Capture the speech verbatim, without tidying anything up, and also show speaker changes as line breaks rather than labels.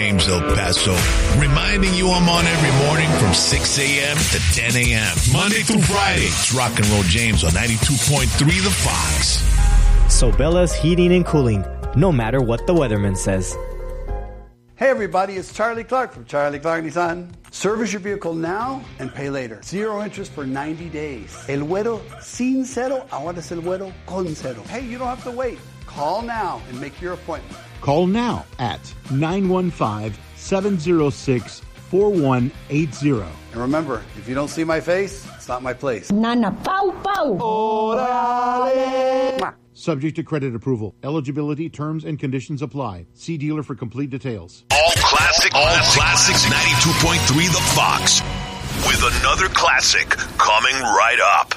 James El Paso, reminding you I'm on every morning from six a.m. to ten a.m. Monday through Friday. It's Rock and Roll James on ninety-two point three The Fox.
Sobella's Heating and Cooling, no matter what the weatherman says.
Hey everybody, it's Charlie Clark from Charlie Clark Nissan. Service your vehicle now and pay later. Zero interest for ninety days. El güero sin cero, ahora es el güero con cero. Hey, you don't have to wait. Call now and make your appointment.
Call now at nine one five, seven zero six, four one eight zero.
And remember, if you don't see my face, it's not my place.
Nana Pau Pau.
Orale.
Subject to credit approval. Eligibility, terms, and conditions apply. See dealer for complete details.
All classic, all classics, ninety-two point three The Fox. With another classic coming right up.